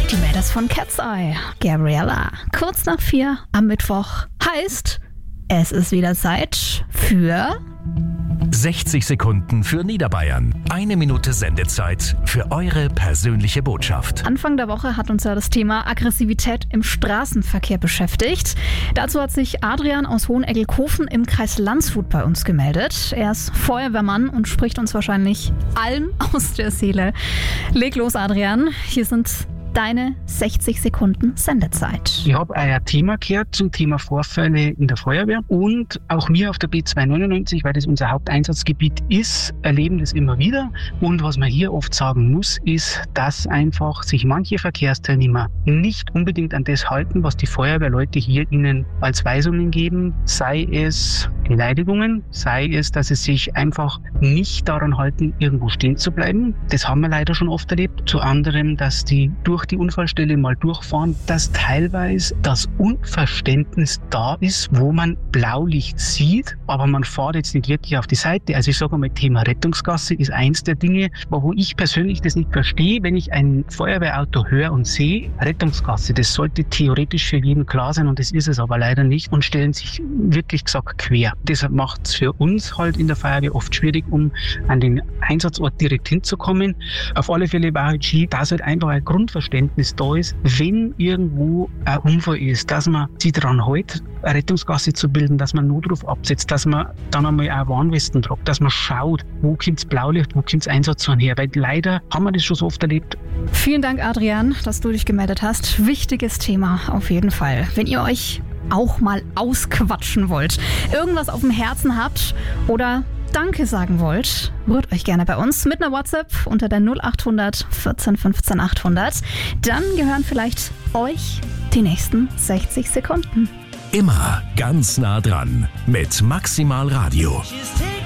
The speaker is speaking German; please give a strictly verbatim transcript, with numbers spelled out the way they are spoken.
Die Mädels von Cat's Eye, Gabriella. Kurz nach vier am Mittwoch. Heißt, es ist wieder Zeit für sechzig Sekunden für Niederbayern. Eine Minute Sendezeit für eure persönliche Botschaft. Anfang der Woche hat uns ja das Thema Aggressivität im Straßenverkehr beschäftigt. Dazu hat sich Adrian aus Hoheneggelkofen im Kreis Landshut bei uns gemeldet. Er ist Feuerwehrmann und spricht uns wahrscheinlich allen aus der Seele. Leg los, Adrian. Hier sind deine sechzig Sekunden Sendezeit. Ich habe ein Thema gehört zum Thema Vorfälle in der Feuerwehr und auch mir auf der B zweihundertneunundneunzig, weil das unser Haupteinsatzgebiet ist, erleben das immer wieder. Und was man hier oft sagen muss, ist, dass einfach sich manche Verkehrsteilnehmer nicht unbedingt an das halten, was die Feuerwehrleute hier ihnen als Weisungen geben, sei es Beleidigungen, sei es, dass sie sich einfach nicht daran halten, irgendwo stehen zu bleiben. Das haben wir leider schon oft erlebt. Zu anderem, dass die durch die Unfallstelle mal durchfahren, dass teilweise das Unverständnis da ist, wo man Blaulicht sieht, aber man fährt jetzt nicht wirklich auf die Seite. Also ich sage mal, Thema Rettungsgasse ist eins der Dinge, wo ich persönlich das nicht verstehe, wenn ich ein Feuerwehrauto höre und sehe, Rettungsgasse, das sollte theoretisch für jeden klar sein und das ist es aber leider nicht und stellen sich wirklich gesagt quer. Deshalb macht es für uns halt in der Feuerwehr oft schwierig, um an den Einsatzort direkt hinzukommen. Auf alle Fälle war halt schief, dass halt einfach ein Grundverständnis da ist, wenn irgendwo ein Unfall ist, dass man sich daran hält, eine Rettungsgasse zu bilden, dass man Notruf absetzt, dass man dann einmal auch Warnwesten tragt, dass man schaut, wo kommt das Blaulicht, wo kommt das Einsatzhorn her, weil leider haben wir das schon so oft erlebt. Vielen Dank, Adrian, dass du dich gemeldet hast. Wichtiges Thema auf jeden Fall. Wenn ihr euch auch mal ausquatschen wollt, irgendwas auf dem Herzen habt oder Danke sagen wollt, rührt euch gerne bei uns mit einer WhatsApp unter der null acht hundert vierzehn fünfzehn achthundert. Dann gehören vielleicht euch die nächsten sechzig Sekunden. Immer ganz nah dran mit Maximal Radio. She's